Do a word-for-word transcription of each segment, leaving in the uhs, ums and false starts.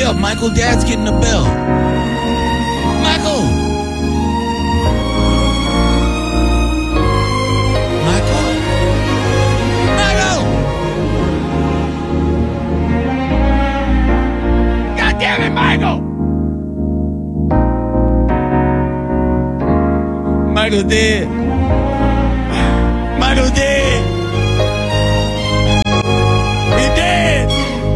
up. Michael, Dad's getting a bell. Michael. Michael. Michael. God damn it, Michael. Michael dead. Michael dead. He dead.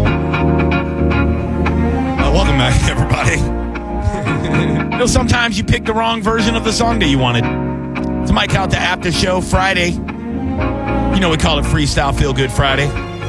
Uh, welcome back, everybody. You know, sometimes you pick the wrong version of the song that you wanted. It's Mike Out the After Show Friday. You know we call it Freestyle Feel Good Friday.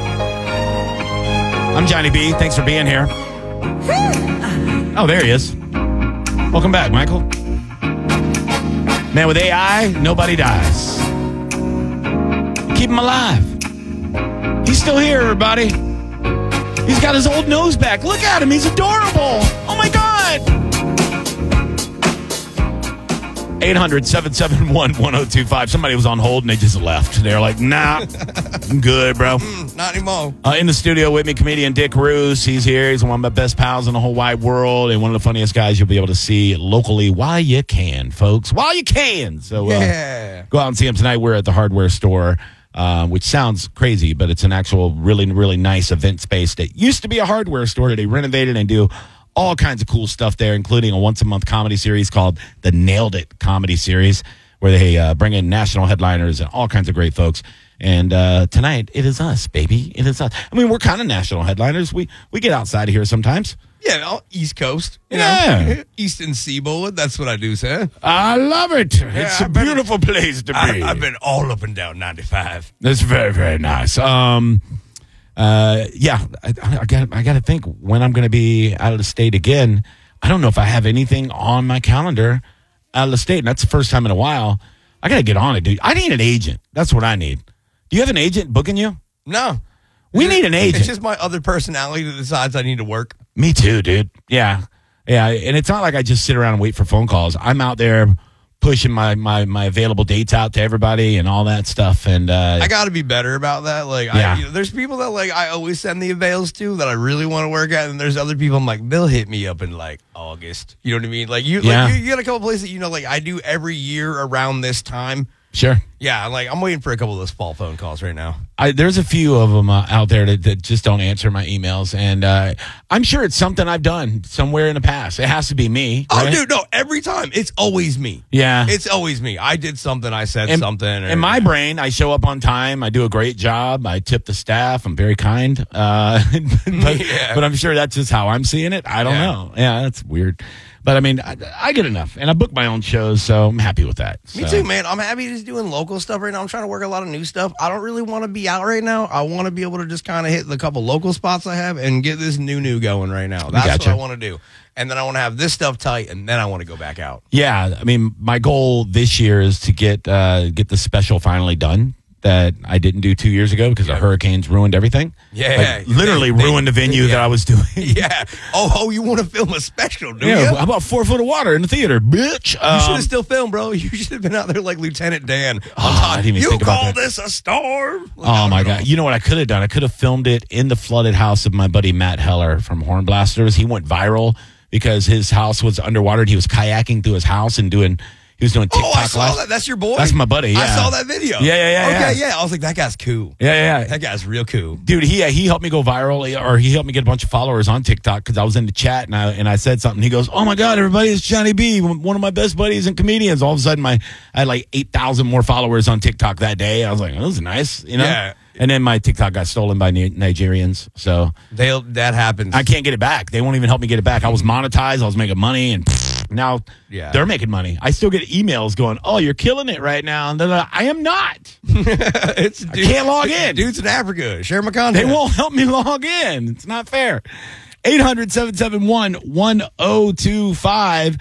I'm Johnny B. Thanks for being here. Oh, there he is. Welcome back, Michael. Man, with A I, nobody dies. Keep him alive. He's still here, everybody. He's got his old nose back. Look at him. He's adorable. Oh, my God. eight hundred, seven seven one, one oh two five. Somebody was on hold, and they just left. They're like, nah, I'm good, bro. Mm, not anymore. Uh, in the studio with me, comedian Dick Roos. He's here. He's one of my best pals in the whole wide world and one of the funniest guys you'll be able to see locally while you can, folks. While you can. So uh, yeah. Go out and see him tonight. We're at the Hardware Store, uh, which sounds crazy, but it's an actual really, really nice event space that used to be a hardware store that they renovated and do all kinds of cool stuff there, including a once-a-month comedy series called the Nailed It Comedy Series, where they uh, bring in national headliners and all kinds of great folks. And uh, tonight, it is us, baby. It is us. I mean, we're kind of national headliners. We we get outside of here sometimes. Yeah, all East Coast. You Yeah. know? Eastern Seaboard. That's what I do, sir. I love it. It's a I've been- beautiful place to be. I, I've been all up and down ninety-five. That's very, very nice. Um, uh, yeah, I, I got I got to think when I'm going to be out of the state again. I don't know if I have anything on my calendar out of the state, and that's the first time in a while. I got to get on it, dude. I need an agent. That's what I need. Do you have an agent booking you? No. We It's need just- an agent. It's just my other personality that decides I need to work. Me too, dude. Yeah. Yeah. And it's not like I just sit around and wait for phone calls. I'm out there pushing my, my, my available dates out to everybody and all that stuff. And uh, I got to be better about that. Like, Yeah. I, you know, there's people that like I always send the avails to that I really want to work at, and there's other people I'm like they'll hit me up in like August. You know what I mean? Like you, Yeah. like, you, you got a couple places that you know like I do every year around this time. sure. Yeah, like I'm waiting for a couple of those fall phone calls right now. I, there's a few of them uh, out there that, that just don't answer my emails. And uh, I'm sure it's something I've done somewhere in the past. It has to be me. Oh, right? dude, no, every time it's always me. Yeah. It's always me. I did something. I said in, something. Or, in my brain, I show up on time. I do a great job. I tip the staff. I'm very kind. Uh, but, Yeah. but I'm sure that's just how I'm seeing it. I don't Yeah. know. Yeah, that's weird. But I mean, I, I get enough, and I book my own shows, so I'm happy with that. Me So. too, man. I'm happy just doing local stuff right now. I'm trying to work a lot of new stuff. I don't really want to be out right now. I want to be able to just kind of hit the couple local spots I have and get this new new going right now. That's Gotcha. what I want to do. And then I want to have this stuff tight, and then I want to go back out. Yeah, I mean, my goal this year is to get uh, get the special finally done that I didn't do two years ago because the hurricanes ruined everything. Yeah, Like, literally they- they- ruined the venue yeah. that I was doing. Yeah. Oh, oh, you want to film a special, do Yeah, you? how about four foot of water in the theater, bitch? You Um, should have still filmed, bro. You should have been out there like Lieutenant Dan. On Oh, I top. didn't even You think about call that. this a storm? Oh my God! You know what I could have done? I could have filmed it in the flooded house of my buddy Matt Heller from Horn Blasters. He went viral because his house was underwater. And he was kayaking through his house and doing. He was doing TikTok Oh, I saw live. that. That's your boy? That's my buddy, I yeah. saw that video. Yeah, yeah, yeah, Okay, yeah. yeah. I was like, that guy's cool. Yeah, yeah, yeah. That guy's real cool. Dude, he he helped me go viral, or he helped me get a bunch of followers on TikTok because I was in the chat and I and I said something. He goes, "Oh my God, everybody, it's Johnny B, one of my best buddies and comedians." All of a sudden, my I had like eight thousand more followers on TikTok that day. I was like, "Oh, "This is nice," you know. Yeah. And then my TikTok got stolen by Ni- Nigerians, so They'll, that happens. I can't get it back. They won't even help me get it back. I was monetized. I was making money, and now Yeah. they're making money. I still get emails going, "Oh, you're killing it right now," and then uh, I am not. it's, dude, can't log in. Dudes in Africa. Share my content. They won't help me log in. It's not fair. eight hundred, seven seven one, one oh two five.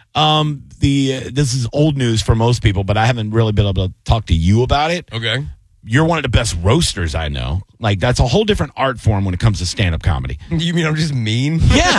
Um, the uh, this is old news for most people, but I haven't really been able to talk to you about it. Okay. You're one of the best roasters I know. Like, that's a whole different art form when it comes to stand-up comedy. You mean I'm just mean?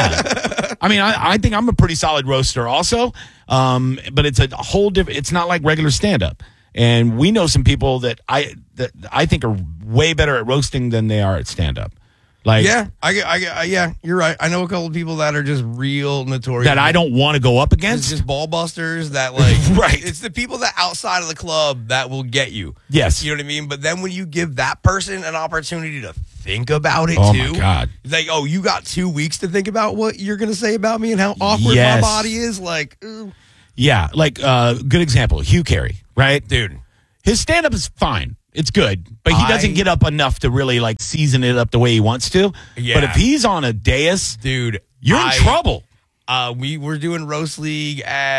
Yeah. I mean, I, I think I'm a pretty solid roaster also, um, but it's a whole different, it's not like regular stand-up. And we know some people that I that I think are way better at roasting than they are at stand-up. Like, Yeah, I, get- I, get- uh, yeah, you're right. I know a couple of people that are just real notorious. that I don't want to go up It's against. just ball busters that like Right. It's the people that outside of the club that will get you. Yes. You know what I mean? But then when you give that person an opportunity to think about it Oh, too. my God. It's like, oh, you got two weeks to think about what you're gonna say about me and how awkward Yes. my body is. Like, ooh. Yeah, like uh good example, Hugh Carey, right? Dude. His stand up is fine. It's good, but he I- doesn't get up enough to really like season it up the way he wants to. Yeah. But if he's on a dais, Dude, you're in I- trouble. Uh, we were doing roast league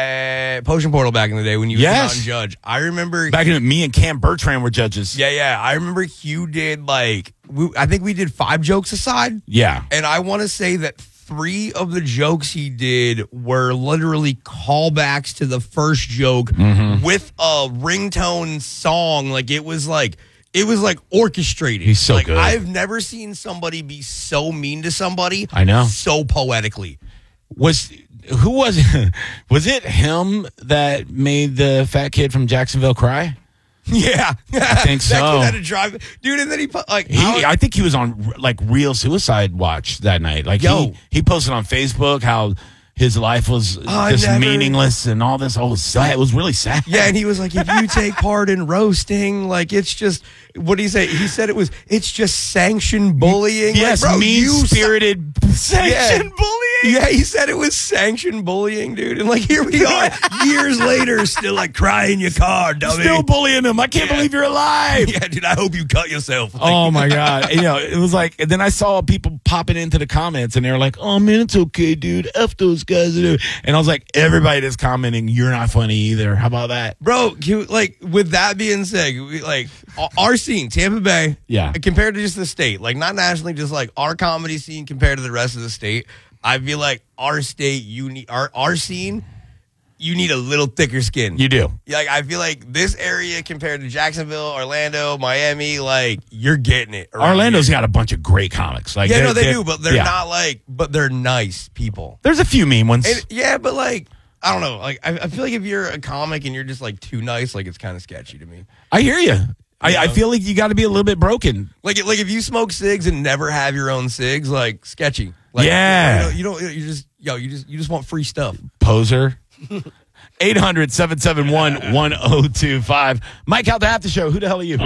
at Potion Portal back in the day when you Yes. was on judge. I remember Back in me and Cam Bertrand were judges. Yeah, yeah. I remember Hugh did like we, I think we did five jokes aside. Yeah. And I want to say that three of the jokes he did were literally callbacks to the first joke Mm-hmm. with a ringtone song. Like it was like it was like orchestrated. He's so like, good. I've never seen somebody be so mean to somebody. I know. So poetically. Was who was it? Was it him that made the fat kid from Jacksonville cry? Yeah. I think That so. kid had to drive. Dude, and then he put like He, I- I think he was on like Real Suicide Watch that night. Like Yo. he, he posted on Facebook how his life was I just never- meaningless and all this. Oh, it was sad. It was really sad. Yeah, and he was like, if you take part in roasting, like it's just what did he say? He said it was it's just sanctioned bullying. Yes, like, bro, mean you spirited sanction Yeah. bullying. Yeah, he said it was sanctioned bullying, dude. And like here we are, years later, still like cry in your car, dummy. Still bullying him. I can't Yeah. believe you're alive. Yeah, dude. I hope you cut yourself. Like, Oh my god! And, you know, it was like, and then I saw people popping into the comments, and they were like, "Oh man, it's okay, dude. F those guys." And I was like, everybody that's commenting, you're not funny either. How about that? Bro, you, like with that being said, we, like our scene, Tampa Bay, Yeah. compared to just the state, like not nationally, just like our comedy scene compared to the rest of the state, I feel like our state, you need our our scene, you need a little thicker skin. You do. Like I feel like this area compared to Jacksonville, Orlando, Miami, like you're getting it. around Orlando's here. got a bunch of great comics. Like, yeah, they're- no, they they're- do, but they're yeah. not like, but they're nice people. There's a few mean ones. And, yeah, but like. I don't know. Like, I, I feel like if you're a comic and you're just like too nice, like it's kind of sketchy to me. I hear you. I, I know? feel like you got to be a little bit broken. Like, like if you smoke cigs and never have your own cigs, like sketchy. Like, Yeah. you, know, you don't. You just yo. You just you just want free stuff. Poser. eight hundred, seven seven one, one oh two five. Mike out the after show. Who the hell are you?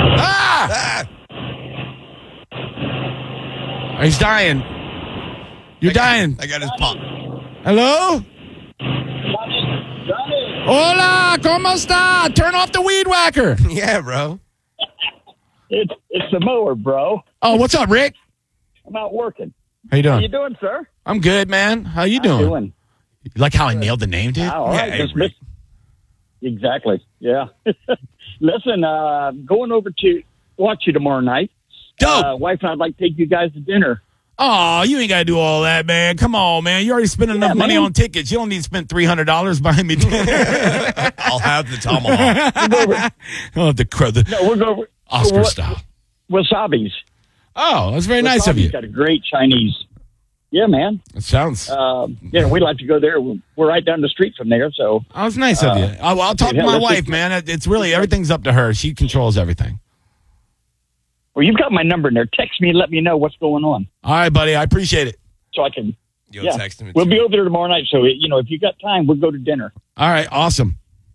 Ah! Ah, He's dying. You're dying. I got his pop. Hello? Hola, ¿cómo está? Turn off the weed whacker. Yeah, bro. It's it's the mower, bro. Oh, what's up, Rick? I'm out working. How you How you doing? doing, sir? I'm good, man. How you How doing? you doing? You like how I nailed the name, dude? Ah, all Yeah, right. hey, Just Rick. miss- exactly. Yeah. Listen, uh, going over to watch you tomorrow night. Dope. Uh, wife and I'd like to take you guys to dinner. Oh, you ain't got to do all that, man. Come on, man. You already spent enough money man. on tickets. You don't need to spend three hundred dollars buying me dinner. I'll have the tomahawk. I'll have to crow the No, we're going Oscar wa- style. Wasabi's. Oh, that's very nice of Wasabi's you. got a great Chinese. Yeah, man. It sounds. Uh, you know, we like to go there. We're we're right down the street from there, so Oh, it's nice of you. I'll, I'll talk to yeah, my let's wife, just- man. It- It's really everything's up to her. She controls everything. well, you've got my number in there. Text me and let me know what's going on, All right, buddy. I appreciate it. so I can. Yo, yeah, text him. we'll be over there tomorrow night. So you know, if you got time, we'll go to dinner. All right, awesome.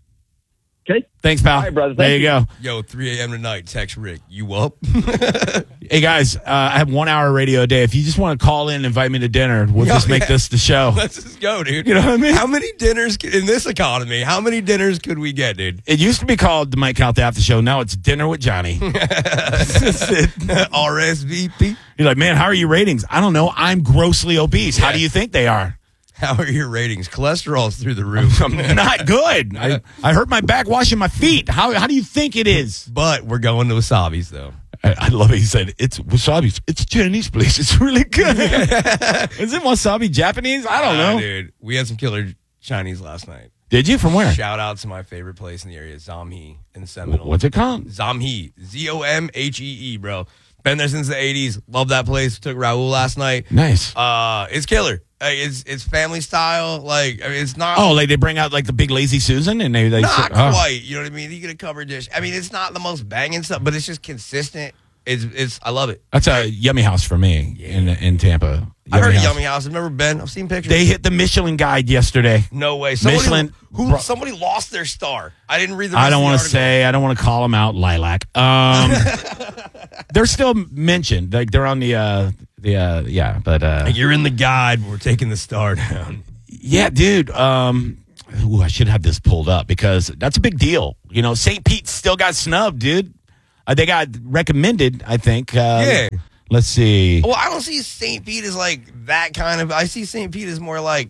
Okay. Thanks, pal. All right, brother. There Thank you you. go. Yo, three a.m. tonight. Text Rick. You up? Hey guys, uh, I have one hour radio a day. If you just want to call in and invite me to dinner, we'll Yo, just make yeah. this the show. Let's just go, dude. You know what I mean? How many dinners c- in this economy? How many dinners could we get, dude? It used to be called the Mike Out the After Show. Now it's Dinner with Johnny. That's it. R S V P. You're like, man, how are your ratings? I don't know. I'm grossly obese. How Yeah. do you think they are? How are your ratings? Cholesterol's through the roof. I'm not good. I, I hurt my back washing my feet. How how do you think it is? But we're going to Wasabi's, though. I, I love it. He said, it's wasabi. It's a Chinese place. It's really good. Is it wasabi Japanese? I don't Ah, know. dude. We had some killer Chinese last night. Did you? From where? Shout out to my favorite place in the area, Zamhee in Seminole. What's it called? Zamhee. Z O M H E E, bro. Been there since the eighties. Love that place. Took Raul last night. Nice. Uh, it's killer. Like, it's it's family style. Like I mean, it's not. Oh, like they bring out like the big lazy Susan and they they Not oh. quite. You know what I mean? You get a covered dish. I mean, it's not the most banging stuff, but it's just consistent. It's it's I love it. That's a yummy house for me in in Tampa. I heard of House. Yummy House. I've never been. I've seen pictures. They hit the Michelin guide yesterday. No way. Somebody, Michelin who bro- somebody lost their star. I didn't read the rest I don't want to say. I don't want to call them out, Lilac. Um, they're still mentioned. Like they're on the uh, the uh, yeah, but uh, You're in the guide. We're taking the star down. yeah, dude. Um, ooh, I should have this pulled up because that's a big deal. You know, Saint Pete still got snubbed, dude. Uh, they got recommended, I think. Uh, Yeah. Let's see. Well, I don't see Saint Pete as like that kind of. I see Saint Pete as more like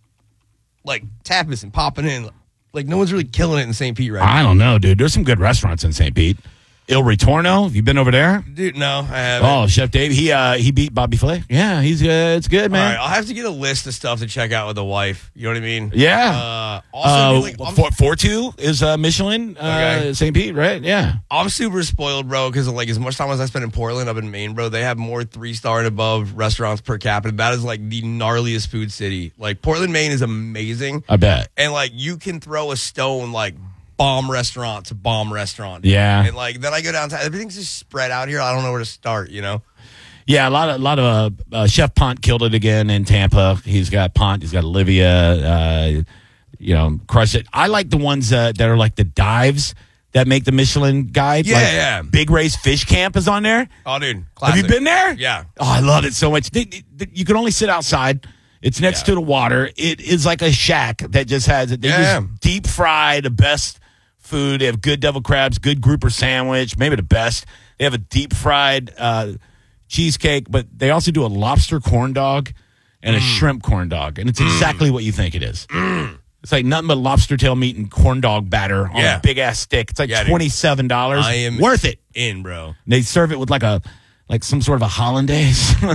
like tapas and popping in. Like no one's really killing it in Saint Pete right now. I don't know, dude. There's some good restaurants in Saint Pete. Il Ritorno. Have you been over there? Dude, no, I haven't. Oh, Chef Dave. He uh, he beat Bobby Flay. Yeah, he's uh, it's good, All man. right, I'll have to get a list of stuff to check out with the wife. You know what I mean? Yeah. Uh, also, Uh, dude, like, I'm, For, Fortu is uh, Michelin, uh, Okay. Saint Pete, right? Yeah. I'm super spoiled, bro, because like as much time as I spend in Portland, up in Maine, bro, they have more three star and above restaurants per capita. That is like the gnarliest food city. Like Portland, Maine is amazing, I bet. and like you can throw a stone like bomb restaurant to bomb restaurant. Yeah. and like then I go downtown. Everything's just spread out here. I don't know where to start. You know? Yeah, a lot of a lot of uh, uh, Chef Pont killed it again in Tampa. He's got Pont. He's got Olivia. Uh, you know, crush it. I like the ones uh, that are like the dives that make the Michelin guide. Yeah, like yeah. Big Ray's Fish Camp is on there. Oh, dude, Have you classic. been there? Yeah. Oh, I love it so much. They- they- You can only sit outside. It's next Yeah. to the water. It is like a shack that just has they Yeah. just deep fry the best food. They have good devil crabs, good grouper sandwich, maybe the best. They have a deep fried uh, cheesecake, but they also do a lobster corn dog and Mm. a shrimp corn dog, and it's exactly what you think it is. It's like nothing but lobster tail meat and corn dog batter on Yeah. a big ass stick. It's like Yeah, dude. twenty seven dollars. I am worth it. in, bro. They serve it with like a like some sort of a hollandaise. I'm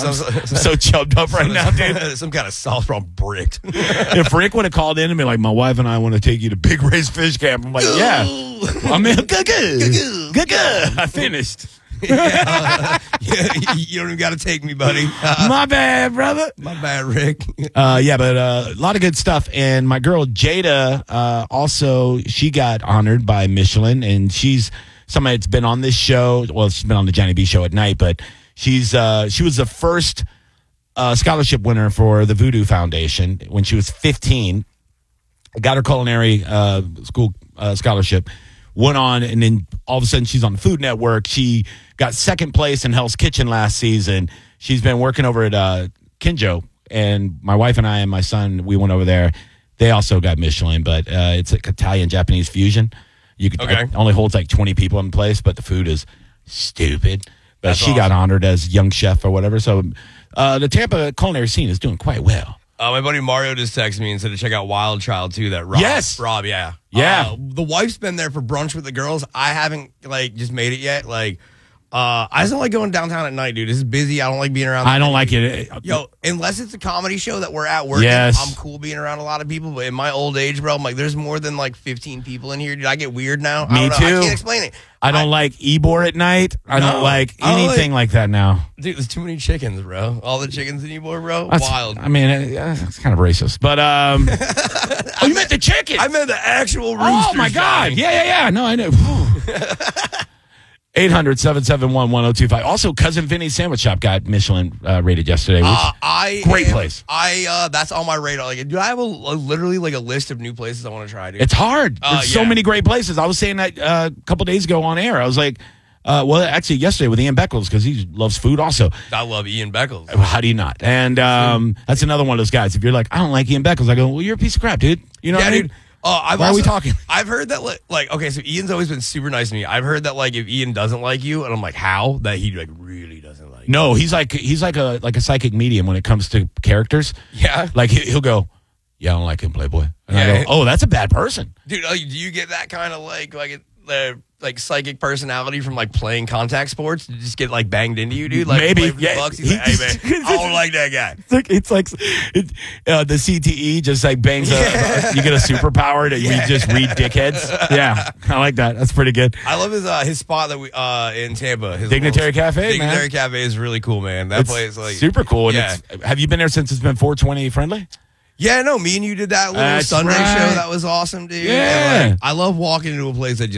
so chubbed up right now, dude. Some kind of sauce from bricked. If Rick would have called in and been like, "My wife and I want to take you to Big Ray's Fish Camp," I'm like, "Yeah, I'm in. Good, good, good, good, good. I finished. yeah, you don't even got to take me, buddy. My bad, brother." My bad, Rick. Uh, yeah, but uh, a lot of good stuff. And my girl Jada, uh, also, she got honored by Michelin, and she's somebody that's been on this show. Well, she's been on the Johnny B Show at night, but she's uh, she was the first uh, scholarship winner for the Voodoo Foundation when she was fifteen. Got her culinary uh, school uh, scholarship. Went on, and then all of a sudden she's on the Food Network. She got second place in Hell's Kitchen last season. She's been working over at uh, Kinjo, and my wife and I and my son, we went over there. They also got Michelin, but uh, it's like Italian Japanese fusion. You could Okay. it only holds like twenty people in the place, but the food is stupid. But That's she got awesome. honored as young chef or whatever. So uh, the Tampa culinary scene is doing quite well. Uh, my buddy Mario just texted me and said to check out Wild Child too. That Rob, Yes. Rob, yeah, Yeah. Uh, the wife's been there for brunch with the girls. I haven't like just made it yet. Like, uh, I just don't like going downtown at night, dude. This is busy. I don't like being around. I don't like it. Yo, unless it's a comedy show that we're at work, Yes. I'm cool being around a lot of people. But in my old age, bro, I'm like, there's more than like fifteen people in here. Dude, I get weird now. I Me don't know. too. I can't explain it. I don't like Ebor at night. I No. don't like I don't anything like, like- that now. Dude, there's too many chickens, bro. All the chickens anymore, bro. That's- Wild. I mean, it, uh, it's kind of racist, but um. oh, you meant the chicken? I meant the actual roosters. Oh my God! dying. Yeah, yeah, yeah. No, I know. eight hundred, seven seven one, one oh two five. Also, Cousin Vinny's Sandwich Shop got Michelin uh, rated yesterday. Which, Uh, I Great am- place. I uh, that's on my radar. Like, do I have a, a literally like a list of new places I want to try? Dude, it's hard. Uh, There's so yeah. many great places. I was saying that uh, a couple days ago on air. I was like, uh, well, actually yesterday with Ian Beckles because he loves food also. I love Ian Beckles. How do you not? And um, that's another one of those guys. If you're like, I don't like Ian Beckles, I go, well, you're a piece of crap, dude. You know Yeah, what I mean? dude. Uh, I've Why are also, we talking? I've heard that like, like okay, so Ian's always been super nice to me. I've heard that like if Ian doesn't like you, and I'm like, how? That he like really doesn't like. No, he's like he's like a like a psychic medium when it comes to characters. you. Yeah, Like he, he'll go, yeah, I don't like him, Playboy. And I Yeah. go, oh, that's a bad person. dude. Like, do you get that kind of like like it, uh, like psychic personality from like playing contact sports? You just get like banged into you, dude. Like Maybe, play for the yeah. Bucks, he's like, hey man, I don't like that guy. It's like it's like it, uh, the C T E just like bangs. A, you get a superpower that Yeah. we just read dickheads. Yeah, I like that. That's pretty good. I love his uh, his spot that we uh in Tampa. His Dignitary little- Cafe, Dignitary man. Cafe is really cool, man. That It's place like super cool. And Yeah. it's, have you been there since it's been four twenty friendly? Yeah, no, me and you did that little That's Sunday right. show. That was awesome, dude. Yeah. And, like, I love walking into a place that just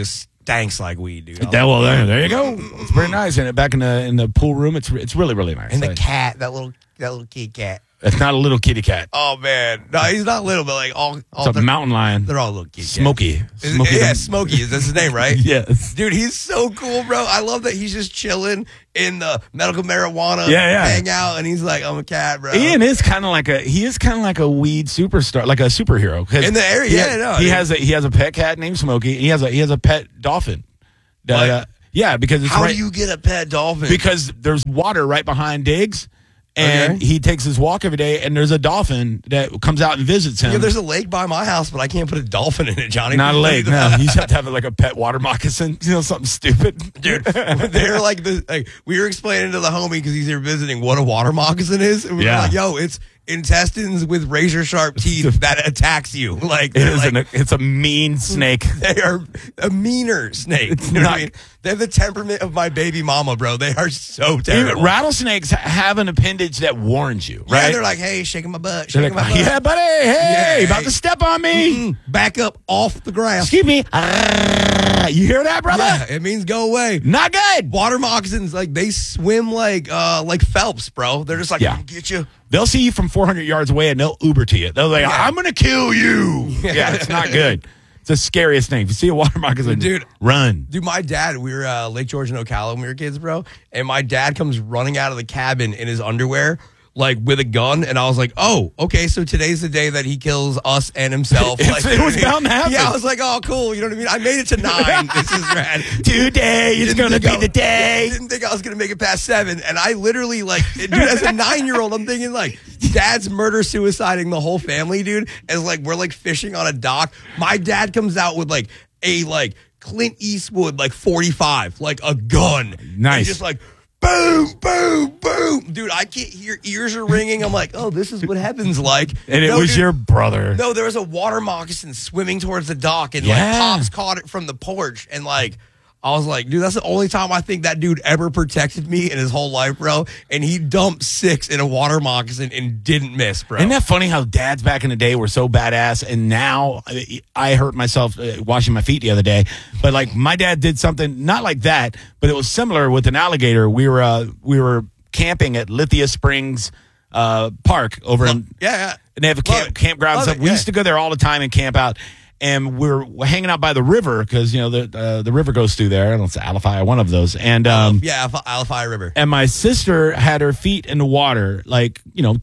stinks like weed, dude. That, well, there, there you go. It's pretty nice. And back in the in the pool room, it's it's really really nice. And the Like, cat, that little that little kitty cat. it's not a little kitty cat. Oh man, no, he's not little, but like all, all It's a mountain lion. they're all little kitty cats. Smokey. Is- Smokey yeah, the- Smokey. That's his name, right? Yes. Dude, he's so cool, bro. I love that he's just chilling in the medical marijuana Yeah, yeah. hangout, and he's like, I'm a cat, bro. Ian is kind of like a he is kind of like a weed superstar, like a superhero. 'Cause In the area, he yeah, ha- no, he dude. has a he has a pet cat named Smokey. He has a he has a pet dolphin. That, What? uh, yeah, because it's How right, do you get a pet dolphin? because there's water right behind Diggs, and Okay. he takes his walk every day, and there's a dolphin that comes out and visits him. yeah, there's a lake by my house, but I can't put a dolphin in it, Johnny. Not a lake, no. You just have to have like a pet water moccasin, you know, something stupid. Dude, they're like the like we were explaining to the homie because he's here visiting what a water moccasin is. And we Yeah. were like, yo, it's intestines with razor sharp teeth that attacks you. Like, It they're is like an, it's a mean snake. they are a meaner snake. You know what I not- mean? They have the temperament of my baby mama, bro. They are so Even terrible. rattlesnakes have an appendage that warns you, right? Yeah, they're like, hey, shaking my butt, They're shaking like, my butt. yeah, buddy, hey, Yeah, about hey. to step on me. Mm, back up off the grass. Excuse me. Ah, you hear that, brother? Yeah, it means go away. Not good. Water moccasins, like they swim like uh like Phelps, bro. They're just like, Yeah. "I'll get you. They'll see you from four hundred yards away and they'll Uber to you. They'll be like, Yeah. I'm going to kill you. Yeah, it's not good. It's the scariest thing. If you see a water moccasin, Dude. run. Dude, my dad, we were uh, Lake George and Ocala when we were kids, bro. And my dad comes running out of the cabin in his underwear, like with a gun. And I was like, oh, okay, so today's the day that he kills us and himself. It's- Like, it was bound to happen. Yeah, I was like, oh, cool. You know what I mean? I made it to nine. This is rad. Today is Didn't going to think be I- the day. Didn't think I was gonna make it past seven, and I literally like, dude, as a nine-year-old, I'm thinking like, dad's murder suiciding the whole family, dude. As like we're like fishing on a dock. My dad comes out with like a like Clint Eastwood like forty-five, like a gun, Nice. and just like. Boom, boom, boom. Dude, I can't hear, ears are ringing. I'm like, oh, this is what heaven's like. And it No, was dude, your brother. No, there was a water moccasin swimming towards the dock, and Yeah. like Pops caught it from the porch, and like I was like, dude, that's the only time I think that dude ever protected me in his whole life, bro. And he dumped six in a water moccasin and didn't miss, bro. Isn't that funny how dads back in the day were so badass, and now I- I hurt myself uh, washing my feet the other day. But like my dad did something not like that, but it was similar with an alligator. We were uh, we were camping at Lithia Springs uh, Park over in yeah, yeah. and they have a Love camp, it. campground. Love Stuff. it, We yeah. used to go there all the time and camp out. And we were hanging out by the river because you know the uh, the river goes through there. I don't know if it's Alafia, one of those. And um, yeah, Alpha, Alphi River. and my sister had her feet in the water, like you know,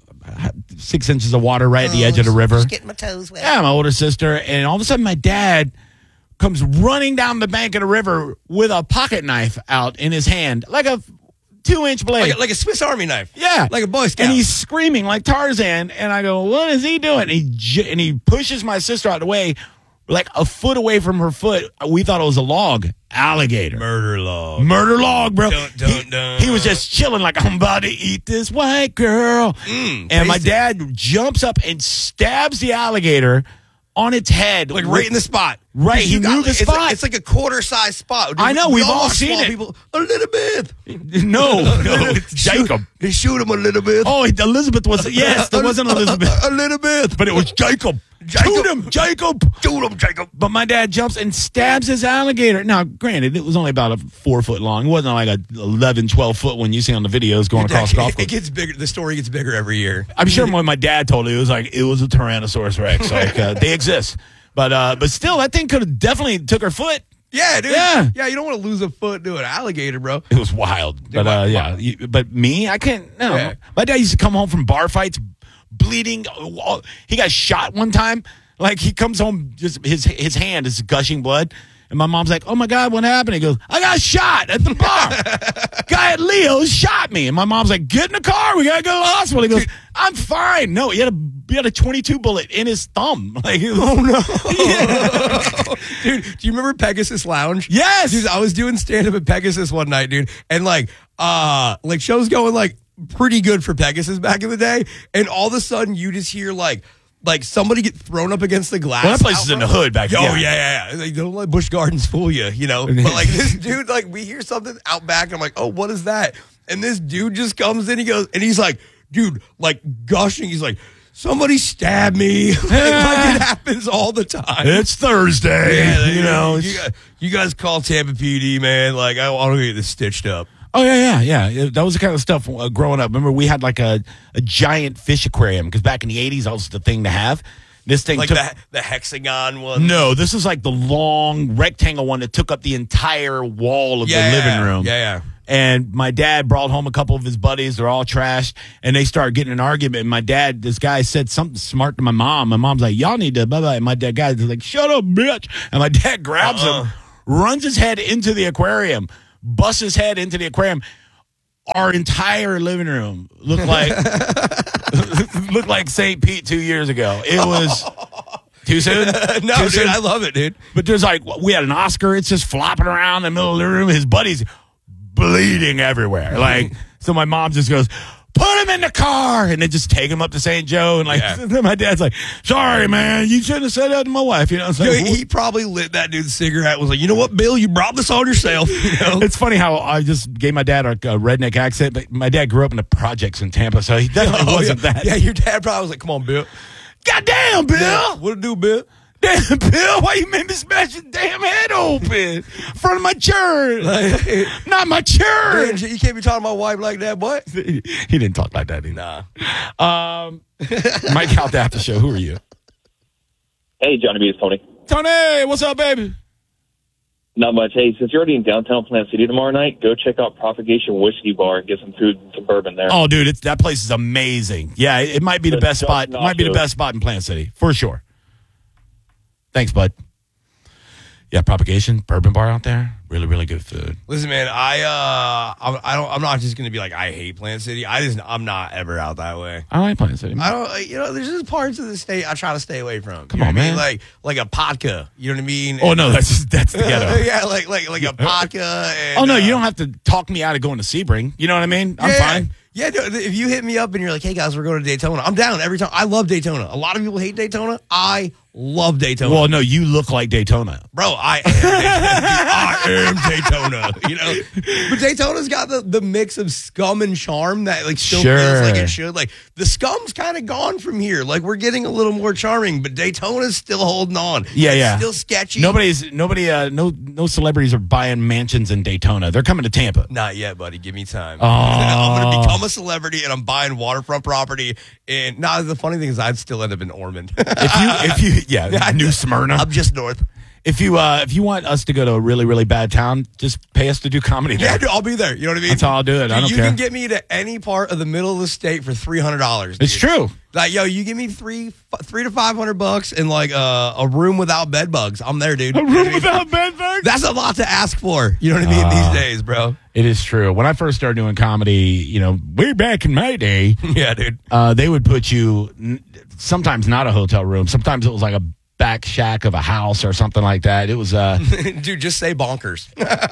six inches of water right at the edge of the river. Just getting my toes wet. Yeah, my older sister, and all of a sudden my dad comes running down the bank of the river with a pocket knife out in his hand, like a two-inch blade. Like, like a Swiss Army knife. Yeah, Like a Boy Scout. and he's screaming like Tarzan. And I go, "What is he doing?" And he j- and he pushes my sister out of the way, like a foot away from her foot. We thought it was a log, alligator, Murder log. murder log, bro. Dun, dun, he, dun. he was just chilling, like I'm about to eat this white girl. Mm, and my tasty. dad jumps up and stabs the alligator on its head, Like right in the spot. Right, You he knew the it's spot. Like, it's like a quarter size spot. Dude, I know, we we've all watch seen small it. People, a little bit. No, no, it's Jacob. Shoot, shoot him a little bit. Oh, Elizabeth was yes. There wasn't Elizabeth, A, a, a little bit. but it was Jacob. Jacob. Shoot him, Jacob. Shoot him, Jacob. But my dad jumps and stabs his alligator. Now, granted, it was only about a four foot long. It wasn't like a eleven, twelve foot one you see on the videos going across golf It, course. it gets bigger. The story gets bigger every year. I'm sure when my dad told it, it was like it was a Tyrannosaurus Rex. Like uh, they exist, but uh, but still, that thing could have definitely took her foot. Yeah, dude. Yeah. Yeah, you don't want to lose a foot to an alligator, bro. It was wild. But wow. uh, yeah, you- but me, I can't. No, Yeah. my dad used to come home from bar fights, bleeding. He got shot one time. Like he comes home, just his his hand is gushing blood. And my mom's like, "Oh my God, what happened?" He goes, "I got shot at the bar. Guy at Leo's shot me." And my mom's like, "Get in the car. We gotta go to the hospital." He goes, "I'm fine." No, he had a he had a twenty-two bullet in his thumb. Like, oh no, Dude, do you remember Pegasus Lounge? Yes. Dude, I was doing stand up at Pegasus one night, dude. And like, uh, like shows going like pretty good for Pegasus back in the day. And all of a sudden you just hear like, like somebody get thrown up against the glass. Well, that place out is in the front. hood back Yo, then. yeah, yeah, yeah. Like, don't let Busch Gardens fool you, you know. But like this dude, like we hear something out back. And I'm like, oh, what is that? And this dude just comes in. He goes, and he's like, dude, like gushing. He's like, somebody stab me. like, like it happens all the time. It's Thursday. Yeah, you know. you, guys, you guys call Tampa P D, man. Like, I want to get this stitched up. Oh, yeah, yeah, yeah. That was the kind of stuff uh, growing up. Remember, we had like a, a giant fish aquarium because back in the eighties, that was the thing to have. This thing Like took, the, the hexagon one? No, this is like the long rectangle one that took up the entire wall of yeah, the living room. Yeah, yeah. And my dad brought home a couple of his buddies. They're all trashed. And they started getting an argument. And my dad, this guy said something smart to my mom. My mom's like, y'all need to blah, blah. And my dad guy's like, shut up, bitch. And my dad grabs Uh-uh. him, runs his head into the aquarium, busts his head into the aquarium. Our entire living room looked like looked like Saint Pete two years ago. It was too soon. no, Too dude, soon? I love it, dude. But there's like, we had an Oscar. It's just flopping around in the middle of the living room. His buddy's bleeding everywhere. Like, so my mom just goes, put him in the car, and then just take him up to Saint Joe. And like, Yeah. my dad's like, sorry, man, you shouldn't have said that to my wife. You know, what I'm Yo, saying? he probably lit that dude's cigarette. Was like, you know what, Bill? You brought this on yourself. You know? It's funny how I just gave my dad a, a redneck accent, but my dad grew up in the projects in Tampa, so he definitely Oh, wasn't yeah. that. Yeah, your dad probably was like, come on, Bill. Goddamn, Bill! What it do, Bill? Damn, Bill, why you made me smash your damn head open in front of my church? Like, Not my man, church. you can't be talking to my wife like that, boy. He didn't talk like that either. Nah. Um, Mike out the after show. Who are you? Hey, Johnny B, it's Tony. Tony, what's up, baby? Not much. Hey, since you're already in downtown Plant City tomorrow night, go check out Propagation Whiskey Bar and get some food and some bourbon there. Oh, dude, it's, that place is amazing. Yeah, it, it might be the The best Duck spot. It might be the Nachos. best spot in Plant City, for sure. Thanks, bud. Yeah, Propagation, bourbon bar out there. Really, really good food. Listen, man, I uh, I'm, I don't. I'm not just gonna be like I hate Plant City. I just, I'm not ever out that way. I like Plant City. I don't. You know, there's just parts of the state I try to stay away from. Come You know on, what I mean? man. Like, like a vodka. You know what I mean? Oh, no, that's just, that's the ghetto. yeah, like, like, like a vodka. And, Oh, no, uh, you don't have to talk me out of going to Sebring. You know what I mean? I'm yeah, fine. Yeah, no, if you hit me up and you're like, hey, guys, we're going to Daytona, I'm down every time. I love Daytona. A lot of people hate Daytona. I love Daytona. Well, no, you look like Daytona. Bro, I am Daytona. I am Daytona. You know, but Daytona's got the, the mix of scum and charm that like still Sure. feels like it should. Like the scum's kind of gone from here. Like we're getting a little more charming, but Daytona's still holding on. Yeah, It's yeah. still sketchy. Nobody's nobody. Uh, no, no celebrities are buying mansions in Daytona. They're coming to Tampa. Not yet, buddy. Give me time. Oh. I'm going to become a celebrity and I'm buying waterfront property. And now the funny thing is, I'd still end up in Ormond. If you, if you, yeah, New Smyrna. I'm just north. If you, uh, if you want us to go to a really, really bad town, just pay us to do comedy there. Yeah, dude, I'll be there. You know what I mean? That's how I'll do it. I Dude, don't you care. can get me to any part of the middle of the state for three hundred dollars. It's true. Like, yo, you give me three, f- three to five hundred bucks and like uh, a room without bed bugs. I'm there, dude. A room without bed bugs? That's a lot to ask for. You know what I mean? Uh, These days, bro. It is true. When I first started doing comedy, you know, way back in my day, Yeah, dude. uh, they would put you n- sometimes not a hotel room. Sometimes it was like a back shack of a house or something like that. It was. Uh, Dude, just say bonkers.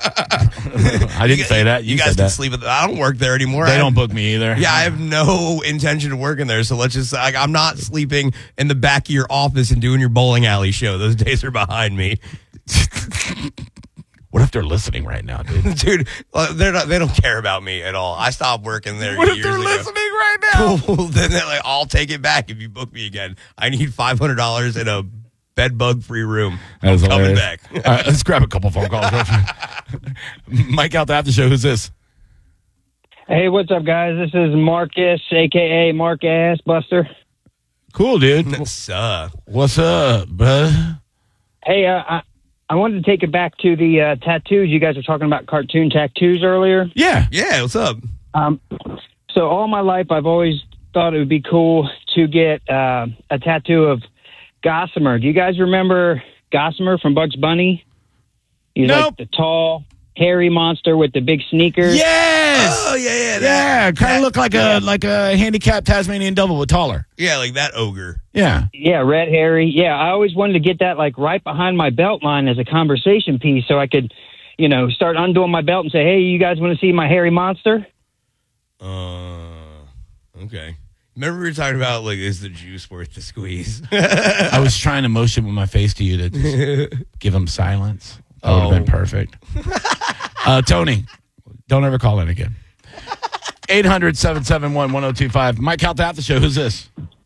I didn't say that. You, You guys said can that. sleep at the, I don't work there anymore. They I- don't book me either. Yeah, I have no intention of working there. So let's just, like, I'm not sleeping in the back of your office and doing your bowling alley show. Those days are behind me. What if they're listening right now, dude? Dude, uh, they're not, they don't care about me at all. I stopped working there What if years they're ago. listening right now? Cool. Then they're like, I'll take it back if you book me again. I need five hundred dollars in a bed bug free room. That is I'm coming hilarious. back. All right, let's grab a couple phone calls. real quick. Mike out the after show. Who's this? Hey, what's up, guys? This is Marcus, a k a. Mark Ass Buster. Cool, dude. That's, uh, What's up, bud? Hey, uh, I, I wanted to take it back to the uh, tattoos. You guys were talking about cartoon tattoos earlier. Yeah. yeah, what's up? Um, so all my life, I've always thought it would be cool to get uh, a tattoo of Gossamer. Do you guys remember Gossamer from Bugs Bunny? He's Nope. like the tall, hairy monster with the big sneakers. Yes. Oh, yeah, yeah. yeah. That, Kind that- of look like a like a handicapped Tasmanian devil, but taller. Yeah, like that ogre. Yeah. Yeah, red hairy. Yeah, I always wanted to get that like right behind my belt line as a conversation piece so I could, you know, start undoing my belt and say, hey, you guys want to see my hairy monster? Uh, okay. Remember we were talking about, like, is the juice worth the squeeze? I was trying to motion with my face to you to just give him silence. That would have been Oh. perfect. Uh, Tony, don't ever call in again. eight hundred, seven seven one, one oh two five. Mike out the after show. Who's this?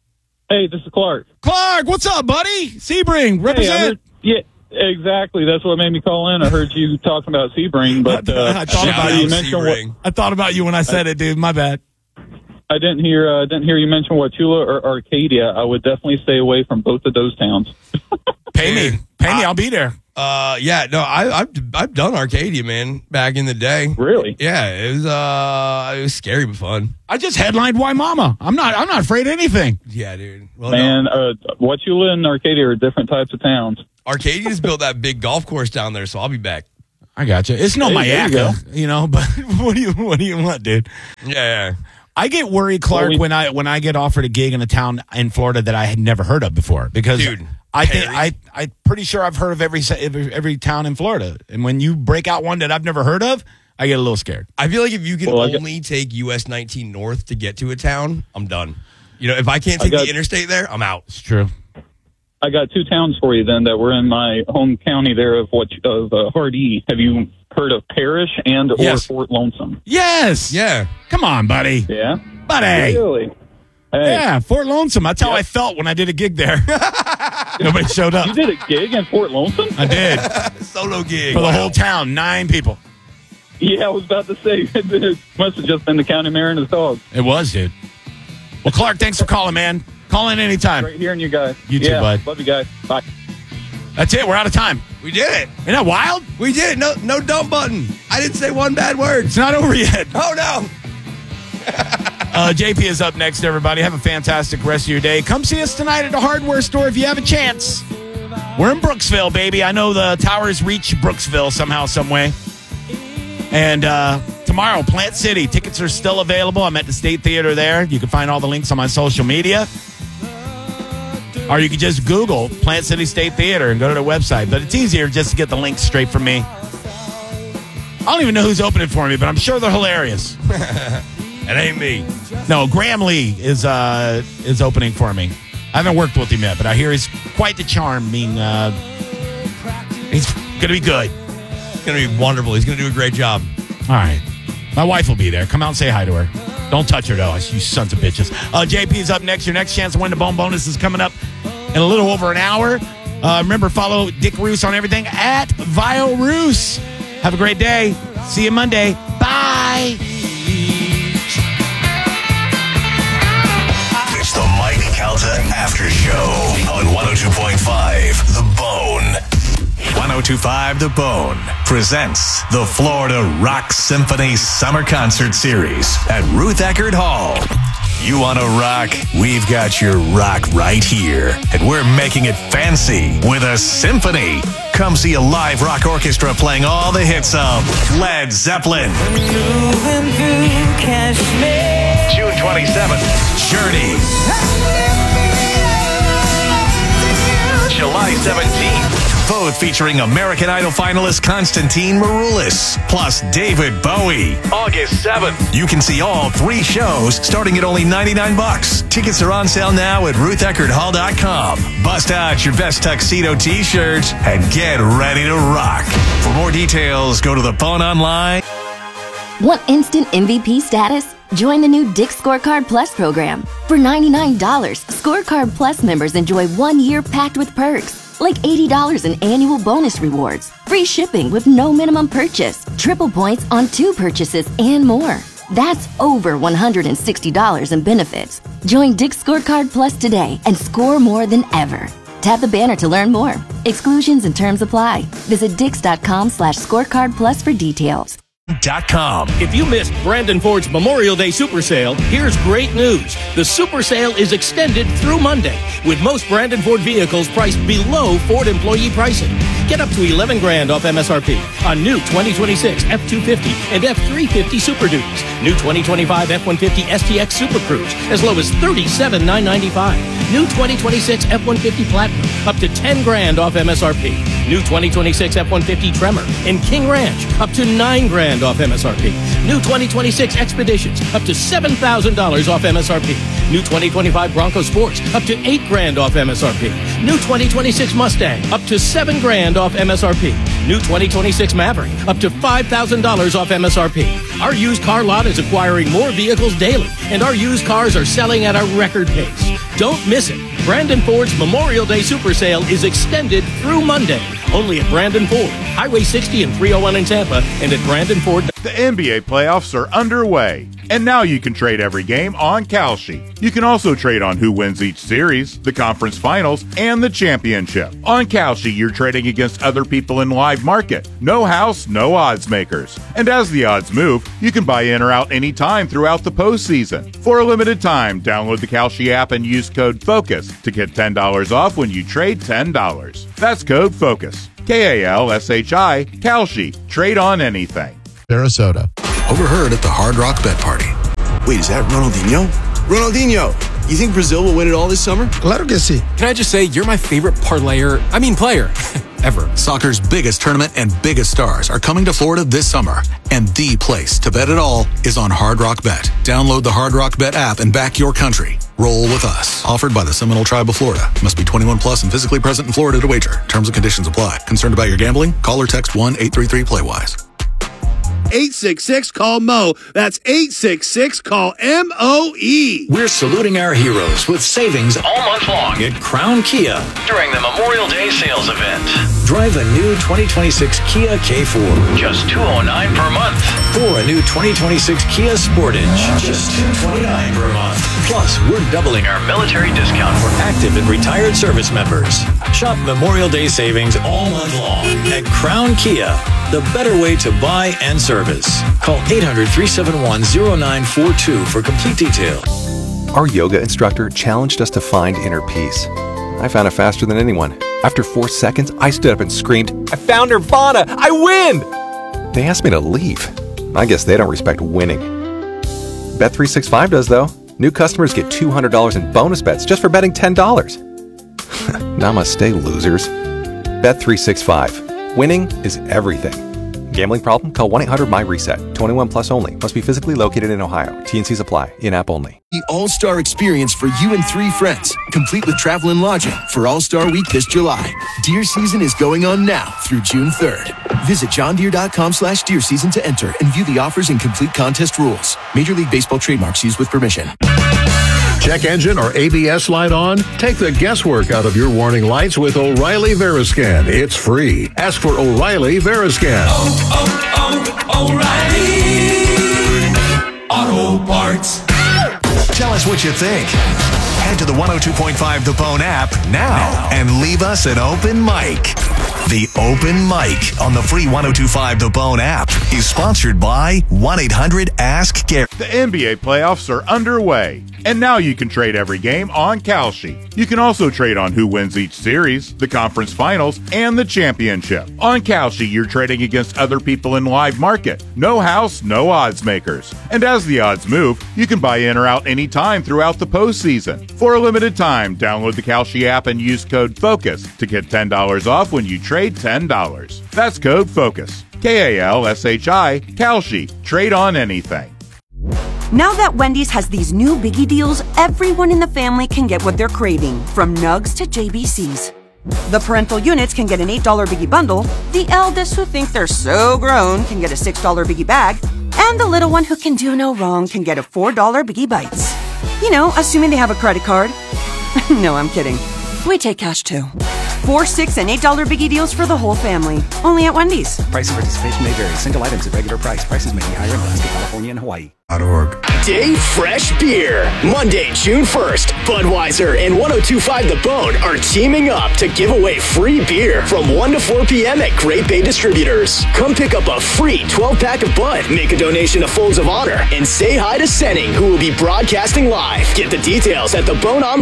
Hey, this is Clark. Clark, what's up, buddy? Sebring, represent. Hey, I heard, yeah, exactly. That's what made me call in. I heard you talking about Sebring, but uh, I thought about you you. mentioned what, I thought about you when I said it, dude. My bad. I didn't hear. Uh, didn't hear you mention Wauchula or Arcadia. I would definitely stay away from both of those towns. Pay me, pay me. I'll be there. Uh, yeah, no, I, I've I've done Arcadia, man, back in the day. Really? Yeah, it was uh, it was scary but fun. I just headlined Waimama. I'm not. I'm not afraid of anything. Yeah, dude. Well, Man, no. uh, Wauchula and Arcadia are different types of towns. Arcadia's built that big golf course down there, so I'll be back. I got you. It's no Hey, there you Mayaka, you, you know. But what do you what do you want, dude? Yeah, yeah. I get worried, Clark, Well, we- when I when I get offered a gig in a town in Florida that I had never heard of before, because Dude, I think Perry. I I'm pretty sure I've heard of every se- every every town in Florida, and when you break out one that I've never heard of, I get a little scared. I feel like if you can Well, I got- only take U S nineteen north to get to a town, I'm done. You know, if I can't take got- the interstate there, I'm out. It's true. I got two towns for you then that were in my home county there of what of uh, Hardee. Have you heard of Parrish and Yes. or Fort Lonesome? Yes. Yeah. Come on, buddy. Yeah. Buddy. Really? Hey, Yeah, Fort Lonesome. That's how Yep. I felt when I did a gig there. Nobody showed up. you did a gig in Fort Lonesome? I did. Solo gig. For the Wow. whole town, nine people. Yeah, I was about to say it must have just been the county mayor and his dog. It was, dude. Well, Clark, thanks for calling, man. Call in anytime. Great hearing you guys. You too, yeah, bud. Love you guys. Bye. That's it. We're out of time. We did it. Isn't that wild? We did it. No, no dump button. I didn't say one bad word. It's not over yet. Oh no. Uh, J P is up next, everybody. Have a fantastic rest of your day. Come see us tonight at the hardware store if you have a chance. We're in Brooksville, baby. I know the towers reach Brooksville somehow, some way. And uh, tomorrow, Plant City. Tickets are still available. I'm at the State Theater there. You can find all the links on my social media. Or you can just Google Plant City State Theater and go to their website. But it's easier just to get the links straight from me. I don't even know who's opening for me, but I'm sure they're hilarious. It ain't me. No, Graham Lee is uh, is opening for me. I haven't worked with him yet, but I hear he's quite the charm. I mean, uh, he's going to be good. It's gonna be wonderful. He's gonna do a great job. All right. My wife will be there. Come out and say hi to her. Don't touch her, though, you sons of bitches. Uh, J P's up next. Your next chance to win the Bone Bonus is coming up in a little over an hour. Uh, remember, follow Dick Roos on everything at Vile Roos. Have a great day. See you Monday. Bye. It's the Mike Calta After Show on one oh two point five The Bone. one oh two point five The Bone presents the Florida Rock Symphony Summer Concert Series at Ruth Eckerd Hall. You want to rock? We've got your rock right here. And we're making it fancy with a symphony. Come see a live rock orchestra playing all the hits of Led Zeppelin. June twenty-seventh, Journey. July seventeenth, both featuring American Idol finalist Constantine Maroulis, plus David Bowie. August seventh, you can see all three shows starting at only ninety-nine bucks. Tickets are on sale now at ruth eckerd hall dot com. Bust out your best tuxedo t-shirt and get ready to rock. For more details, go to the Bone Online. Want instant M V P status? Join the new Dick Scorecard Plus program. For ninety-nine dollars, Scorecard Plus members enjoy one year packed with perks, like eighty dollars in annual bonus rewards, free shipping with no minimum purchase, triple points on two purchases, and more. That's over one hundred sixty dollars in benefits. Join Dick Scorecard Plus today and score more than ever. Tap the banner to learn more. Exclusions and terms apply. Visit dix.com slash scorecard plus for details. Dot com. If you missed Brandon Ford's Memorial Day Super Sale, here's great news. The Super Sale is extended through Monday, with most Brandon Ford vehicles priced below Ford employee pricing. Get up to eleven grand off M S R P on new twenty twenty-six F two fifty and F three fifty Super Duties. New twenty twenty-five F one fifty S T X Super Cruise as low as thirty-seven thousand nine hundred ninety-five dollars. New twenty twenty-six F one fifty Platinum up to ten grand off M S R P. New twenty twenty-six F one fifty Tremor and King Ranch up to nine grand off M S R P. New twenty twenty-six Expeditions up to seven thousand dollars off M S R P. New twenty twenty-five Bronco Sports up to eight grand off M S R P. New twenty twenty-six Mustang up to seven grand off M S R P. New twenty twenty-six Maverick up to five thousand dollars off M S R P. Our used car lot is acquiring more vehicles daily, and our used cars are selling at a record pace. Don't miss it. Brandon Ford's Memorial Day Super Sale is extended through Monday. Only at Brandon Ford, Highway sixty and three oh one in Tampa, and at Brandon Ford. The N B A playoffs are underway, and now you can trade every game on Kalshi. You can also trade on who wins each series, the conference finals, and the championship. On Kalshi, you're trading against other people in live market. No house, no odds makers. And as the odds move, you can buy in or out anytime throughout the postseason. For a limited time, download the Kalshi app and use code FOCUS to get ten dollars off when you trade ten dollars. That's code FOCUS. K A L S H I, Kalshi. Trade on anything. Sarasota. Overheard at the Hard Rock Bet Party. Wait, is that Ronaldinho? Ronaldinho! You think Brazil will win it all this summer? Claro que sí. Can I just say, you're my favorite parlayer, I mean player, ever. Soccer's biggest tournament and biggest stars are coming to Florida this summer. And the place to bet it all is on Hard Rock Bet. Download the Hard Rock Bet app and back your country. Roll with us. Offered by the Seminole Tribe of Florida. Must be twenty-one plus and physically present in Florida to wager. Terms and conditions apply. Concerned about your gambling? Call or text one eight three three play wise. eight six six call M O. That's eight six six call M O E. We're saluting our heroes with savings all month long at Crown Kia during the Memorial Day sales event. Drive a new twenty twenty-six Kia K four, just two hundred nine dollars per month. Or a new twenty twenty-six Kia Sportage, just two hundred twenty-nine dollars per month. Plus, we're doubling our military discount for active and retired service members. Shop Memorial Day savings all month long at Crown Kia, the better way to buy and service. Call eight hundred, three seven one, zero nine four two for complete details. Our yoga instructor challenged us to find inner peace. I found it faster than anyone. After four seconds, I stood up and screamed, "I found Nirvana! I win!" They asked me to leave. I guess they don't respect winning. Bet three sixty-five does, though. New customers get two hundred dollars in bonus bets just for betting ten dollars. Namaste, losers. Bet three sixty-five. Winning is everything. Gambling problem? Call one eight hundred M Y reset. twenty-one plus only. Must be physically located in Ohio. T and Cs apply. In-app only. The All-Star Experience for you and three friends, complete with travel and lodging for All-Star Week this July. Deer season is going on now through June third. Visit johndeere.com slash deer season to enter and view the offers and complete contest rules. Major League Baseball trademarks used with permission. Check engine or A B S light on? Take the guesswork out of your warning lights with O'Reilly Veriscan. It's free. Ask for O'Reilly Veriscan. Oh, oh, oh, O'Reilly Auto Parts. Tell us what you think. Head to the one oh two point five The Bone app now and leave us an open mic. The Open Mic on the free one oh two point five The Bone app is sponsored by one eight hundred ask Gary. The N B A playoffs are underway, and now you can trade every game on Kalshi. You can also trade on who wins each series, the conference finals, and the championship. On Kalshi, you're trading against other people in live market. No house, no odds makers. And as the odds move, you can buy in or out anytime throughout the postseason. For a limited time, download the Kalshi app and use code FOCUS to get ten dollars off when you trade ten dollars. That's code FOCUS. K A L S H I, Kalshi. Trade on anything. Now that Wendy's has these new biggie deals, everyone in the family can get what they're craving, from nugs to J B Cs. The parental units can get an eight dollar biggie bundle, the eldest who think they're so grown can get a six dollar biggie bag, and the little one who can do no wrong can get a four dollar biggie bites. You know, assuming they have a credit card. No, I'm kidding. We take cash too. Four, six, and eight dollar biggie deals for the whole family. Only at Wendy's. Price and participation may vary. Single items at regular price. Prices may be higher in Alaska, California, and Hawaii. .org. Day Fresh Beer. Monday, June first. Budweiser and one oh two point five The Bone are teaming up to give away free beer from one to four p.m. at Great Bay Distributors. Come pick up a free twelve pack of Bud, make a donation to Folds of Honor, and say hi to Senning, who will be broadcasting live. Get the details at The Bone Online.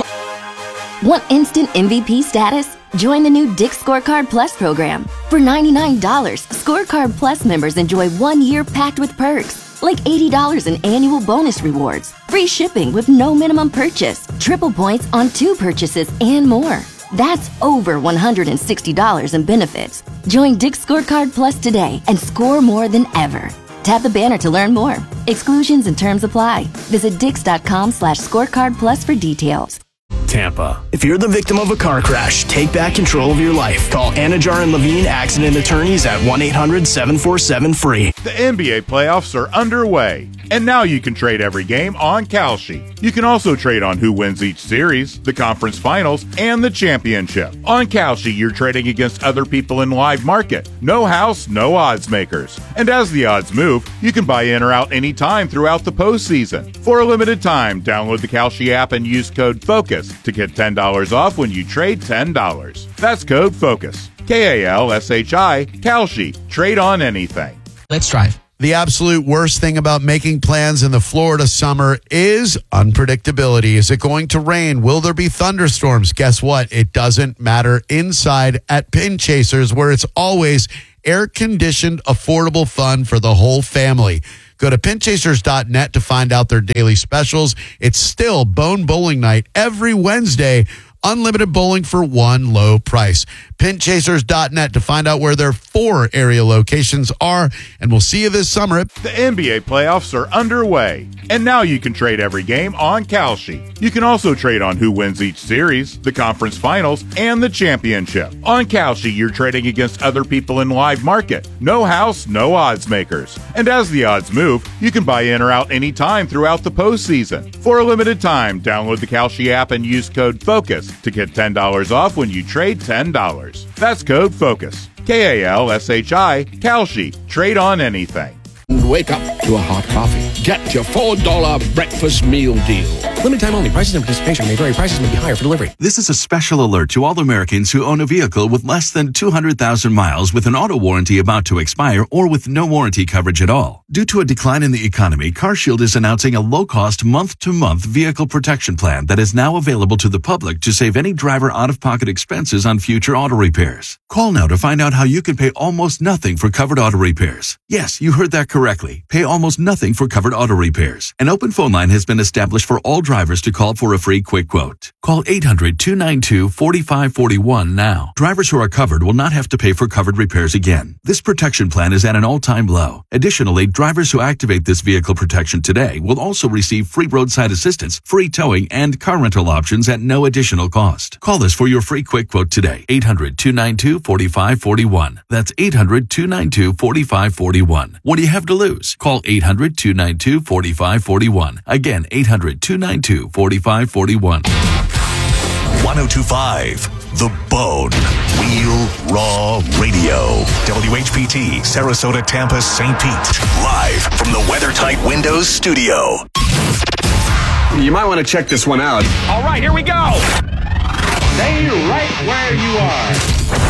Want instant M V P status? Join the new Dick's Scorecard Plus program. For ninety-nine dollars, Scorecard Plus members enjoy one year packed with perks, like eighty dollars in annual bonus rewards, free shipping with no minimum purchase, triple points on two purchases, and more. That's over one hundred sixty dollars in benefits. Join Dick's Scorecard Plus today and score more than ever. Tap the banner to learn more. Exclusions and terms apply. Visit dix.com slash scorecard plus for details. Tampa. If you're the victim of a car crash, take back control of your life. Call Anajar and Levine Accident Attorneys at one eight hundred seven four seven free. The N B A playoffs are underway, And now you can trade every game on Kalshi. You can also trade on who wins each series, the conference finals, and the championship. On Kalshi, you're trading against other people in live market. No house, no odds makers. And as the odds move, you can buy in or out anytime throughout the postseason. For a limited time, download the Kalshi app and use code FOCUS to get ten dollars off when you trade ten dollars. That's code FOCUS. K A L S H I, Kalshi. Trade on anything. Let's drive. The absolute worst thing about making plans in the Florida summer is unpredictability. Is it going to rain? Will there be thunderstorms? Guess what? It doesn't matter inside at Pin Chasers, where it's always air-conditioned, affordable fun for the whole family. Go to pin chasers dot net to find out their daily specials. It's still Bone Bowling Night every Wednesday. Unlimited bowling for one low price. pin chasers dot net to find out where their four area locations are. And we'll see you this summer. The N B A playoffs are underway. And now you can trade every game on Kalshi. You can also trade on who wins each series, the conference finals, and the championship. On Kalshi, you're trading against other people in live market. No house, no odds makers. And as the odds move, you can buy in or out anytime throughout the postseason. For a limited time, download the Kalshi app and use code FOCUS to get ten dollars off when you trade ten dollars. That's code FOCUS. K A L S H I, Kalshi. Trade on anything. Wake up to a hot coffee. Get your four dollar breakfast meal deal. Limited time only. Prices and participation may vary. Prices may be higher for delivery. This is a special alert to all Americans who own a vehicle with less than two hundred thousand miles with an auto warranty about to expire or with no warranty coverage at all. Due to a decline in the economy, CarShield is announcing a low-cost month-to-month vehicle protection plan that is now available to the public to save any driver out-of-pocket expenses on future auto repairs. Call now to find out how you can pay almost nothing for covered auto repairs. Yes, you heard that correctly. Pay almost nothing for covered auto repairs. An open phone line has been established for all drivers to call for a free quick quote. Call eight hundred, two nine two, four five four one now. Drivers who are covered will not have to pay for covered repairs again. This protection plan is at an all-time low. Additionally, drivers who activate this vehicle protection today will also receive free roadside assistance, free towing, and car rental options at no additional cost. Call us for your free quick quote today. eight hundred, two nine two, four five four one. That's eight hundred, two nine two, four five four one. What do you have to lose? Call eight hundred, two nine two, four five four one. Again, eight hundred, two nine two, four five four one. one oh two point five The Bone. Real Raw Radio. W H P T, Sarasota, Tampa, Saint Pete. Live from the WeatherTight Windows studio. You might want to check this one out. All right, here we go. Stay right where you are.